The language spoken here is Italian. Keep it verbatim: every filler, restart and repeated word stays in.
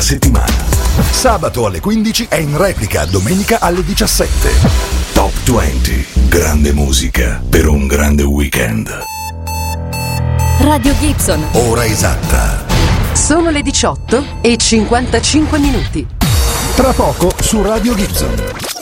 settimana. Sabato alle quindici e in replica domenica alle diciassette. Top venti, grande musica per un grande weekend. Radio Gibson. Ora esatta. Sono le diciotto e cinquantacinque minuti. Tra poco su Radio Gibson.